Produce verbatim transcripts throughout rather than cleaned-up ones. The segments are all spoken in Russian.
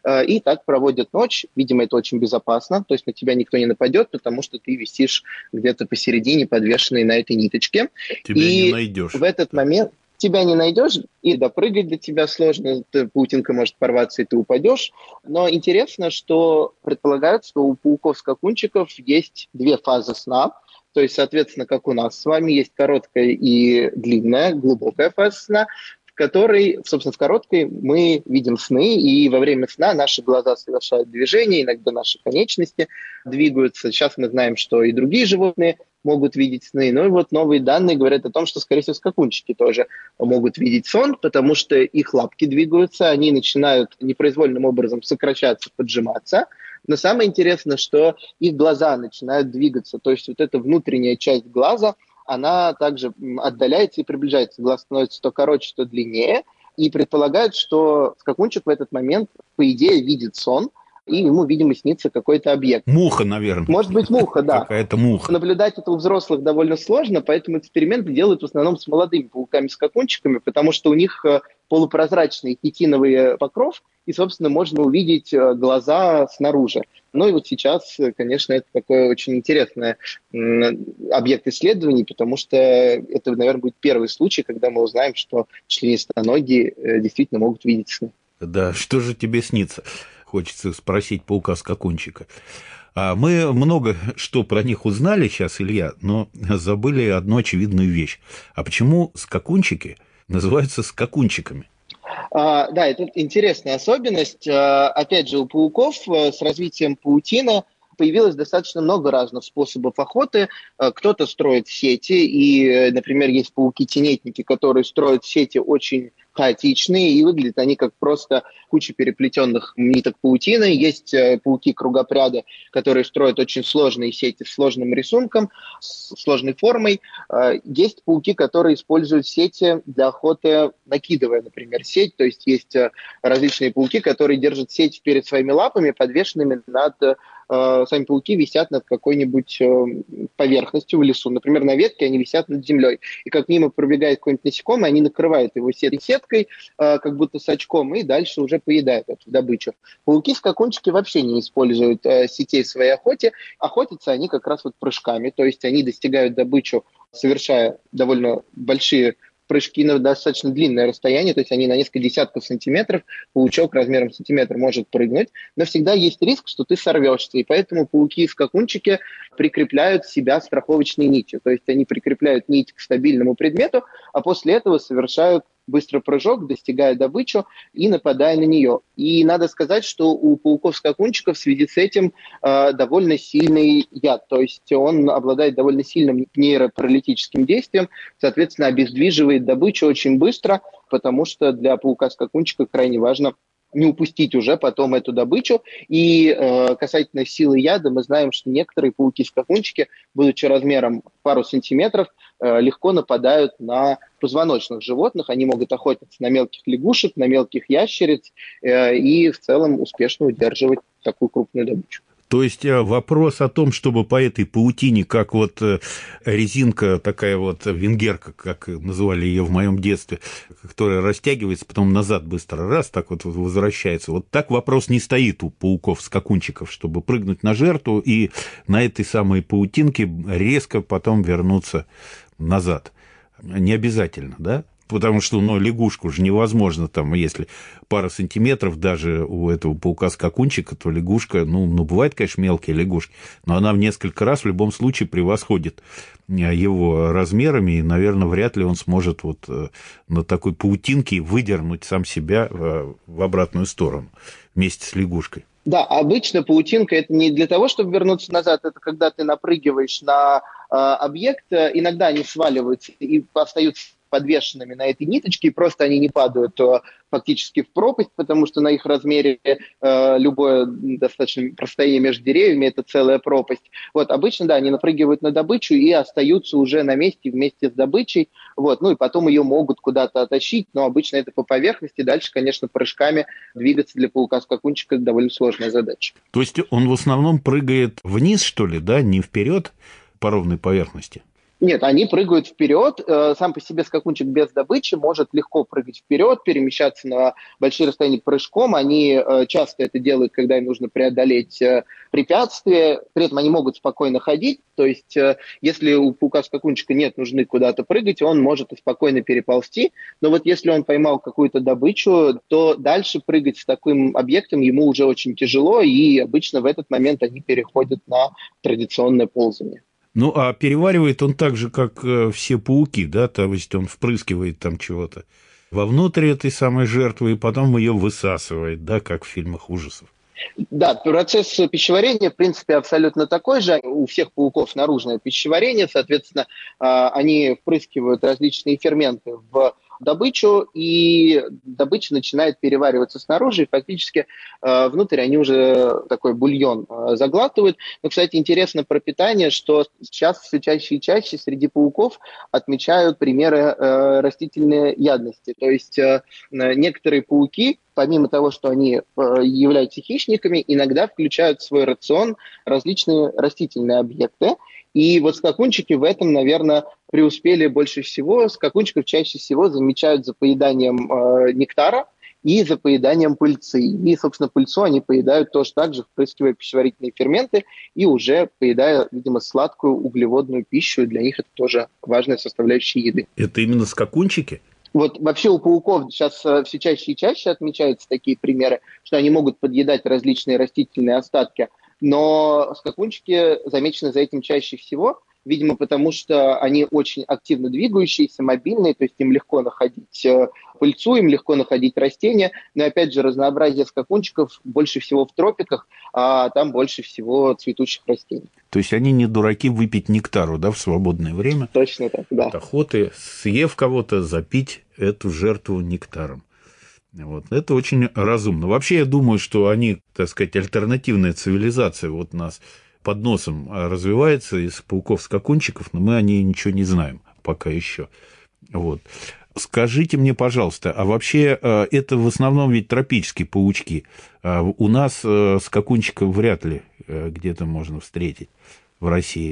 и так проводят ночь. Видимо, это очень безопасно, то есть на тебя никто не нападет, потому что ты висишь где-то посередине, подвешенный на этой ниточке. Тебя не И в найдешь. этот момент тебя не найдешь, и допрыгать для тебя сложно, ты- паутинка может порваться, и ты упадешь. Но интересно, что предполагают, что у пауков-скакунчиков есть две фазы сна. То есть, соответственно, как у нас с вами, есть короткая и длинная, глубокая фаза сна, в которой, собственно, в короткой мы видим сны, и во время сна наши глаза совершают движения, иногда наши конечности двигаются. Сейчас мы знаем, что и другие животные могут видеть сны. Ну и вот новые данные говорят о том, что, скорее всего, скакунчики тоже могут видеть сон, потому что их лапки двигаются, они начинают непроизвольным образом сокращаться, поджиматься. Но самое интересное, что их глаза начинают двигаться, то есть вот эта внутренняя часть глаза, она также м, отдаляется и приближается. Глаз становится то короче, то длиннее. И предполагают, что скакунчик в этот момент, по идее, видит сон, и ему, видимо, снится какой-то объект. Муха, наверное. Может быть, муха, да. Какая-то муха. Наблюдать это у взрослых довольно сложно, поэтому эксперименты делают в основном с молодыми пауками-скакунчиками, потому что у них э, полупрозрачный хитиновый покров, и, собственно, можно увидеть э, глаза снаружи. Ну и вот сейчас, э, конечно, это такой очень интересный м, объект исследований, потому что это, наверное, будет первый случай, когда мы узнаем, что членистоногие э, действительно могут видеть сны. Да, что же тебе снится? Хочется спросить паука-скакунчика. А мы много что про них узнали сейчас, Илья, но забыли одну очевидную вещь. А почему скакунчики называются скакунчиками? А, да, это интересная особенность. А, опять же, у пауков а, с развитием паутины появилось достаточно много разных способов охоты. А, Кто-то строит сети, и, э, например, есть пауки-тенетники, которые строят сети очень хаотичные, и выглядят они как просто куча переплетенных ниток паутины. Есть э, пауки-кругопряды, которые строят очень сложные сети с сложным рисунком, с сложной формой. Э, Есть пауки, которые используют сети для охоты, накидывая, например, сеть. То есть есть э, различные пауки, которые держат сеть перед своими лапами, подвешенными над... э, Сами пауки висят над какой-нибудь э, поверхностью в лесу. Например, на ветке они висят над землей. И как мимо пробегает какой-нибудь насекомый, они накрывают его сет- сеткой, э, как будто с очком, и дальше уже поедают эту добычу. Пауки-скакунчики вообще не используют э, сетей в своей охоте. Охотятся они как раз вот прыжками, то есть они достигают добычу, совершая довольно большие прыжки на достаточно длинное расстояние, то есть они на несколько десятков сантиметров, паучок размером сантиметр может прыгнуть, но всегда есть риск, что ты сорвешься, и поэтому пауки и скакунчики прикрепляют себя страховочной нитью, то есть они прикрепляют нить к стабильному предмету, а после этого совершают быстрый прыжок, достигая добычу и нападая на нее. И надо сказать, что у пауков-скакунчиков в связи с этим э, довольно сильный яд, то есть он обладает довольно сильным нейропаралитическим действием, соответственно, обездвиживает добычу очень быстро, потому что для паука-скакунчика крайне важно не упустить уже потом эту добычу. И э, касательно силы яда, мы знаем, что некоторые пауки-скакунчики, будучи размером пару сантиметров, э, легко нападают на позвоночных животных. Они могут охотиться на мелких лягушек, на мелких ящериц э, и в целом успешно удерживать такую крупную добычу. То есть вопрос о том, чтобы по этой паутине, как вот резинка, такая вот венгерка, как называли ее в моем детстве, которая растягивается, потом назад быстро раз, так вот возвращается. Вот так вопрос не стоит у пауков-скакунчиков, чтобы прыгнуть на жертву и на этой самой паутинке резко потом вернуться назад. Не обязательно, да? Потому что, ну, лягушку же невозможно, там, если пара сантиметров даже у этого паука-скакунчика, то лягушка, ну, ну, бывает, конечно, мелкие лягушки, но она в несколько раз в любом случае превосходит его размерами, и, наверное, вряд ли он сможет вот на такой паутинке выдернуть сам себя в обратную сторону вместе с лягушкой. Да, обычно паутинка это не для того, чтобы вернуться назад, это когда ты напрыгиваешь на э, объект, иногда они сваливаются и остаются подвешенными на этой ниточке, и просто они не падают э, фактически в пропасть, потому что на их размере э, любое достаточно расстояние между деревьями – это целая пропасть. Вот, обычно, да, они напрыгивают на добычу и остаются уже на месте вместе с добычей, вот, ну и потом ее могут куда-то оттащить, но обычно это по поверхности, дальше, конечно, прыжками двигаться для паука-скакунчика довольно сложная задача. То есть он в основном прыгает вниз, что ли, да, не вперед по ровной поверхности? Нет, они прыгают вперед. Сам по себе скакунчик без добычи может легко прыгать вперед, перемещаться на большие расстояния прыжком. Они часто это делают, когда им нужно преодолеть препятствия. При этом они могут спокойно ходить. То есть, если у паука-скакунчика нет нужды куда-то прыгать, он может и спокойно переползти. Но вот если он поймал какую-то добычу, то дальше прыгать с таким объектом ему уже очень тяжело, и обычно в этот момент они переходят на традиционное ползание. Ну, а переваривает он так же, как э, все пауки, да, то есть он впрыскивает там чего-то вовнутрь этой самой жертвы и потом ее высасывает, да, как в фильмах ужасов. Да, процесс пищеварения, в принципе, абсолютно такой же. У всех пауков наружное пищеварение, соответственно, они впрыскивают различные ферменты в добычу, и добыча начинает перевариваться снаружи, и фактически э, внутрь они уже такой бульон э, заглатывают. Но, кстати, интересно про питание, что сейчас все чаще и чаще среди пауков отмечают примеры э, растительной ядности. То есть э, некоторые пауки, помимо того, что они являются хищниками, иногда включают в свой рацион различные растительные объекты. И вот скакунчики в этом, наверное, преуспели больше всего. Скакунчиков чаще всего замечают за поеданием э, нектара и за поеданием пыльцы. И, собственно, пыльцу они поедают тоже так же, впрыскивая пищеварительные ферменты и уже поедая, видимо, сладкую углеводную пищу. Для них это тоже важная составляющая еды. Это именно скакунчики? Вот вообще у пауков сейчас все чаще и чаще отмечаются такие примеры, что они могут подъедать различные растительные остатки, но скакунчики замечены за этим чаще всего, видимо, потому что они очень активно двигающиеся, мобильные, то есть им легко находить пыльцу, им легко находить растения, но опять же разнообразие скакунчиков больше всего в тропиках, а там больше всего цветущих растений. То есть они не дураки выпить нектару, да, в свободное время? Точно так, да. От охоты, съев кого-то, запить эту жертву нектаром. Вот. Это очень разумно. Вообще, я думаю, что они, так сказать, альтернативная цивилизация вот у нас под носом развивается из пауков-скакунчиков, но мы о ней ничего не знаем пока еще. Вот. Скажите мне, пожалуйста, а вообще это в основном ведь тропические паучки. У нас скакунчиков вряд ли где-то можно встретить в России.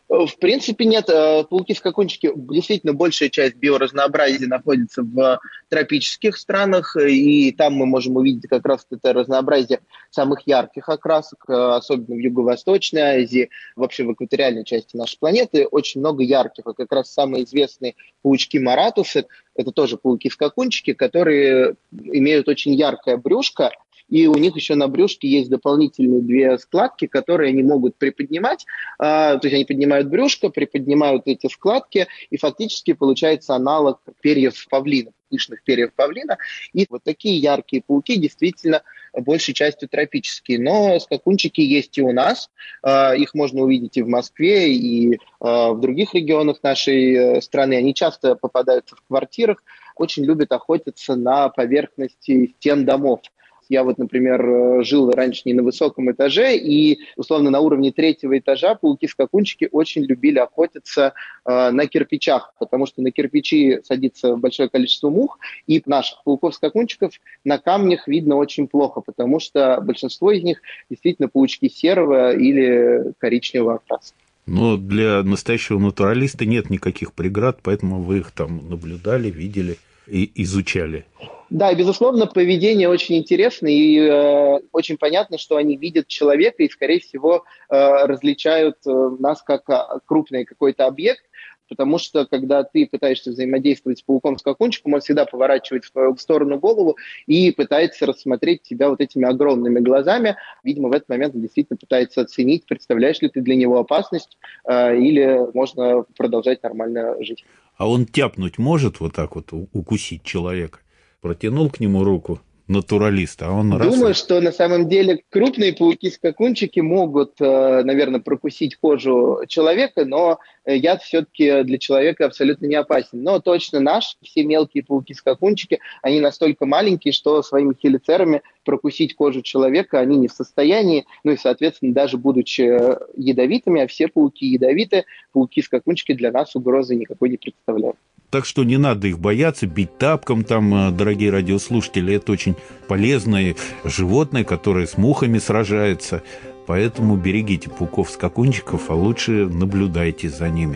В принципе, нет. Пауки-скакунчики, действительно, большая часть биоразнообразия находится в тропических странах, и там мы можем увидеть как раз это разнообразие самых ярких окрасок, особенно в Юго-Восточной Азии, вообще в экваториальной части нашей планеты. Очень много ярких, а как раз самые известные паучки-маратусы, это тоже пауки-скакунчики, которые имеют очень яркое брюшко, и у них еще на брюшке есть дополнительные две складки, которые они могут приподнимать. То есть они поднимают брюшко, приподнимают эти складки, и фактически получается аналог перьев павлина, пышных перьев павлина. И вот такие яркие пауки действительно большей частью тропические. Но скакунчики есть и у нас. Их можно увидеть и в Москве, и в других регионах нашей страны. Они часто попадаются в квартирах, очень любят охотиться на поверхности стен домов. Я вот, например, жил раньше не на высоком этаже, и, условно, на уровне третьего этажа пауки-скакунчики очень любили охотиться э, на кирпичах, потому что на кирпичи садится большое количество мух, и наших пауков-скакунчиков на камнях видно очень плохо, потому что большинство из них действительно паучки серого или коричневого окраса. Но для настоящего натуралиста нет никаких преград, поэтому вы их там наблюдали, видели и изучали. Да, и, безусловно, поведение очень интересно, и э, очень понятно, что они видят человека и, скорее всего, э, различают э, нас как крупный какой-то объект, потому что, когда ты пытаешься взаимодействовать с пауком-скакунчиком, он всегда поворачивает в твою сторону голову и пытается рассмотреть тебя вот этими огромными глазами. Видимо, в этот момент он действительно пытается оценить, представляешь ли ты для него опасность, э, или можно продолжать нормально жить. А он тяпнуть может вот так вот, укусить человека? Протянул к нему руку натуралист, а он раз... Думаю, что на самом деле крупные пауки-скакунчики могут, наверное, прокусить кожу человека, но яд все-таки для человека абсолютно не опасен. Но точно наш, все мелкие пауки-скакунчики, они настолько маленькие, что своими хелицерами прокусить кожу человека они не в состоянии. Ну и, соответственно, даже будучи ядовитыми, а все пауки ядовиты, пауки-скакунчики для нас угрозы никакой не представляют. Так что не надо их бояться, бить тапком там, дорогие радиослушатели. Это очень полезное животное, которое с мухами сражается. Поэтому берегите пауков-скакунчиков, а лучше наблюдайте за ними.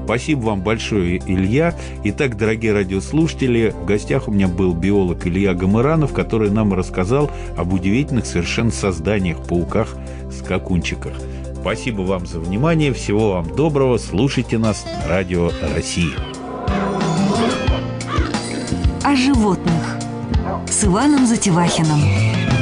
Спасибо вам большое, Илья. Итак, дорогие радиослушатели, в гостях у меня был биолог Илья Гамыранов, который нам рассказал об удивительных совершенно созданиях, пауках-скакунчиках. Спасибо вам за внимание. Всего вам доброго. Слушайте нас на Радио России. О животных с Иваном Затевахиным.